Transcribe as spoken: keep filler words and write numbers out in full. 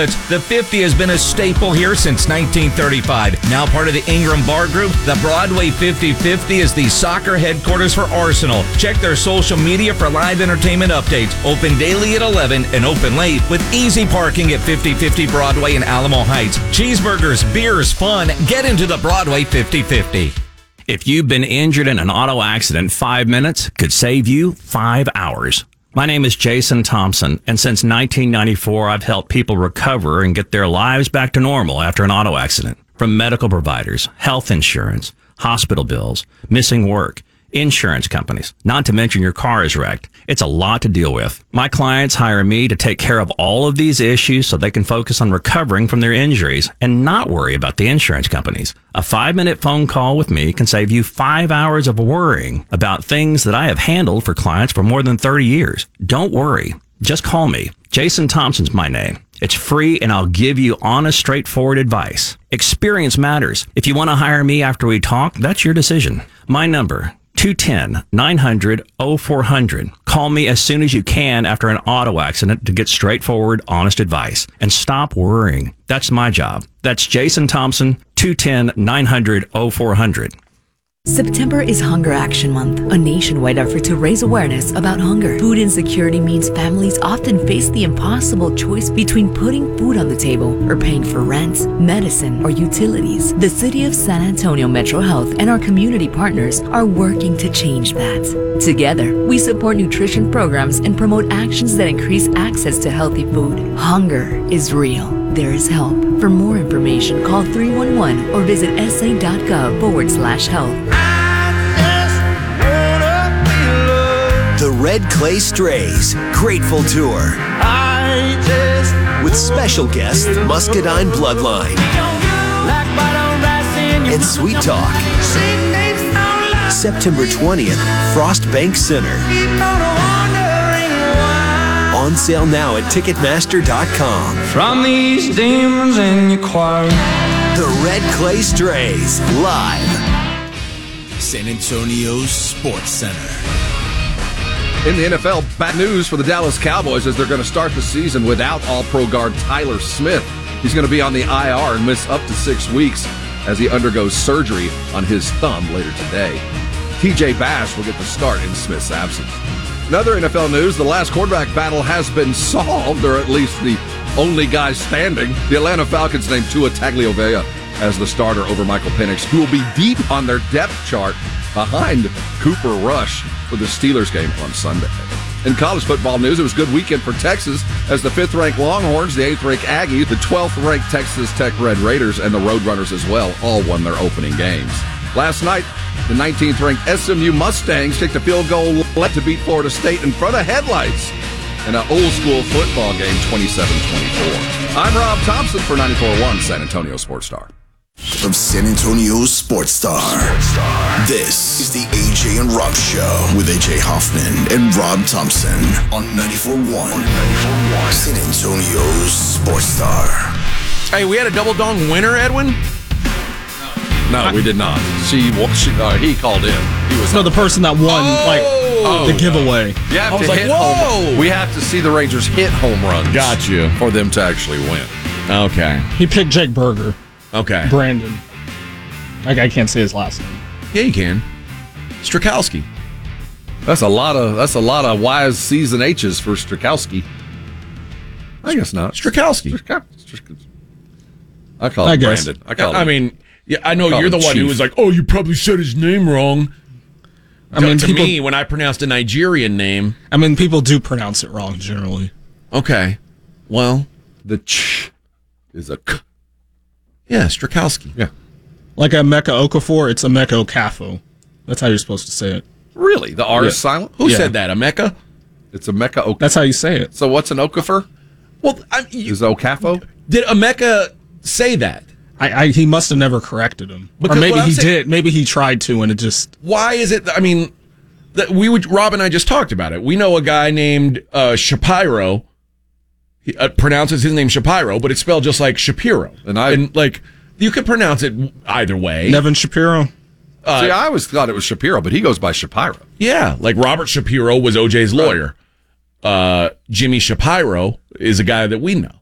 The fifty has been a staple here since nineteen thirty-five. Now part of the Ingram Bar Group, the Broadway fifty fifty is the soccer headquarters for Arsenal. Check their social media for live entertainment updates. Open daily at eleven and open late with easy parking at fifty fifty Broadway in Alamo Heights. Cheeseburgers, beers, fun. Get into the Broadway fifty fifty. If you've been injured in an auto accident, five minutes could save you five hours. My name is Jason Thompson, and since nineteen ninety-four, I've helped people recover and get their lives back to normal after an auto accident. From medical providers, health insurance, hospital bills, missing work, insurance companies, not to mention your car is wrecked. It's a lot to deal with. My clients hire me to take care of all of these issues so they can focus on recovering from their injuries and not worry about the insurance companies. A five-minute phone call with me can save you five hours of worrying about things that I have handled for clients for more than thirty years. Don't worry. Just call me. Jason Thompson's my name. It's free, and I'll give you honest, straightforward advice. Experience matters. If you want to hire me after we talk, that's your decision. My number, two one zero, nine hundred, oh four hundred. Call me as soon as you can after an auto accident to get straightforward, honest advice. And stop worrying. That's my job. That's Jason Thompson, two one zero, nine hundred, oh four hundred. September is Hunger Action Month, a nationwide effort to raise awareness about hunger. Food insecurity means families often face the impossible choice between putting food on the table or paying for rent, medicine, or utilities. The City of San Antonio Metro Health and our community partners are working to change that. Together, we support nutrition programs and promote actions that increase access to healthy food. Hunger is real. There is help. For more information, call three one one or visit sa.gov forward slash health. The Red Clay Strays Grateful Tour. With special guests, Muscadine Bloodline and Sweet Talk. September twentieth, Frost Bank Center. On sale now at Ticketmaster dot com. From these demons in your choir. The Red Clay Strays, live. San Antonio's Sports Center. In the N F L, bad news for the Dallas Cowboys as they're going to start the season without All-Pro guard Tyler Smith. He's going to be on the I R and miss up to six weeks as he undergoes surgery on his thumb later today. T J Bass will get the start in Smith's absence. In other N F L news, the last quarterback battle has been solved, or at least the only guy standing. The Atlanta Falcons named Tua Tagovailoa as the starter over Michael Penix, who will be deep on their depth chart behind Cooper Rush for the Steelers game on Sunday. In college football news, it was a good weekend for Texas as the fifth-ranked Longhorns, the eighth-ranked Aggies, the twelfth-ranked Texas Tech Red Raiders, and the Roadrunners as well all won their opening games. Last night, the nineteenth-ranked S M U Mustangs kicked a field goal left to beat Florida State in front of headlights in an old-school football game, twenty-seven twenty-four. I'm Rob Thompson for ninety-four point one San Antonio Sports Star. From San Antonio's Sports Star, this is the A J and Rob Show with A J Hoffman and Rob Thompson on ninety-four point one San Antonio's Sports Star. Hey, we had a double dong winner, Edwin? No, we did not. She, she uh, he called in. He was no the person that won oh, like oh, the giveaway. You have I was to like, hit whoa! home. We have to see the Rangers hit home runs. Got you. For them to actually win. Okay. He picked Jake Berger. Okay. Brandon. Like I can't say his last name. Yeah, you can. Strakowski. That's a lot of that's a lot of wise C's and H's for Strakowski. I guess not. Strakowski. Strakowski. I call him I guess. Brandon. I call him. I mean, yeah, I know Call you're the him one Chief. who was like, "Oh, you probably said his name wrong." I mean, to people, me, when I pronounced a Nigerian name, I mean, people do pronounce it wrong generally. okay, well, the ch is a k. yeah, Strakowski. Yeah. Like a Emeka Okafor, it's Emeka Okafo. That's how you're supposed to say it. Really? The R Yeah. is silent? Who Yeah. said that? Emeka? It's a Mecca Okafor. That's how you say it. So what's an Okafor? Well, I, you, Is Okafo? did Emeka say that? I, I he must have never corrected him, Because or maybe what I'm he saying- did. Maybe he tried to, and it just. Why is it? I mean, that we would. Rob and I just talked about it. We know a guy named uh, Shapiro. He uh, pronounces his name Shapiro, but it's spelled just like Shapiro. And I- and like you could pronounce it either way. Nevin Shapiro. Uh, See, I always thought it was Shapiro, but he goes by Shapiro. Yeah, like Robert Shapiro was O J's lawyer. Uh, Jimmy Shapiro is a guy that we know.